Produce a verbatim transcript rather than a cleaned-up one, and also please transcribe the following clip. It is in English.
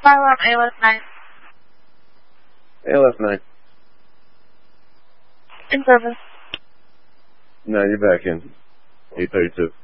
Firearm A L S nine. A L S nine. In service. No, you're back in. eight thirty-two.